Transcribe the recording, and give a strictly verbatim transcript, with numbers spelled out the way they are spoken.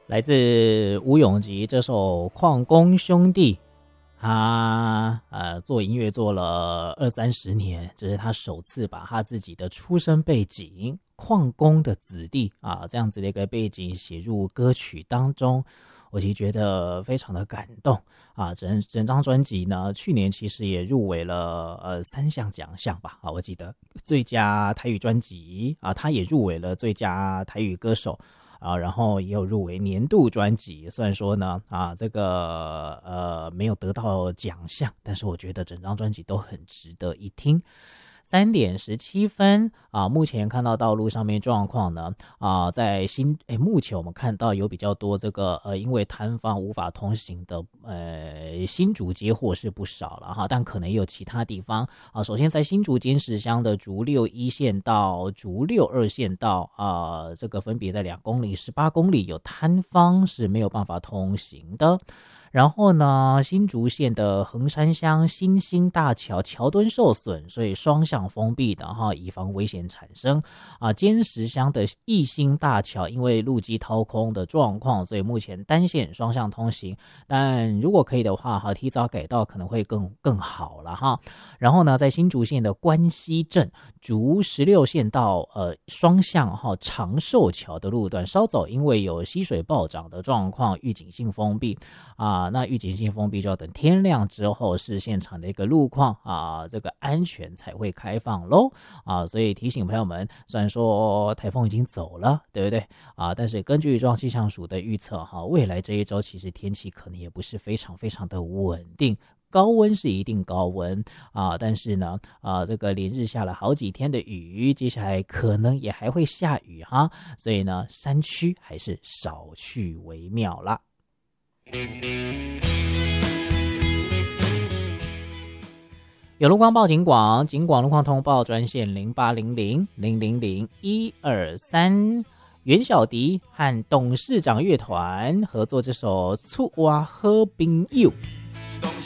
来自吴永吉这首《矿工兄弟》，他呃做音乐做了二三十年，这是他首次把他自己的出生背景矿工的子弟啊这样子的一个背景写入歌曲当中。我其实觉得非常的感动啊！整整张专辑呢，去年其实也入围了呃三项奖项吧啊，我记得最佳台语专辑啊，他也入围了最佳台语歌手啊，然后也有入围年度专辑。虽然说呢啊这个呃没有得到奖项，但是我觉得整张专辑都很值得一听。三点十七分啊！目前看到道路上面状况呢啊，在新诶，目前我们看到有比较多这个呃，因为摊贩无法通行的呃新竹接货是不少了哈，但可能也有其他地方啊。首先在新竹尖石乡的竹六一线道、竹六二线道啊，这个分别在两公里、十八公里有摊方是没有办法通行的。然后呢，新竹县的横山乡新兴大桥桥墩受损，所以双向封闭的哈，以防危险产生啊。尖石乡的义兴大桥因为路基掏空的状况，所以目前单线双向通行。但如果可以的话，哈，提早改道可能会更更好了哈。然后呢，在新竹县的关西镇竹十六线道呃双向哈长寿桥的路段稍早因为有溪水暴涨的状况，预警性封闭啊。啊，那预警性封闭就要等天亮之后是现场的一个路况啊，这个安全才会开放咯啊，所以提醒朋友们，虽然说台风已经走了，对不对啊？但是根据中央气象署的预测哈，未来这一周其实天气可能也不是非常非常的稳定。高温是一定高温啊，但是呢，啊，这个连日下了好几天的雨，接下来可能也还会下雨哈，所以呢，山区还是少去为妙啦。有路况报警广，警广路况通报专线零八零零零零零一二三，袁小迪和董事长乐团合作这首《厝外好朋友》。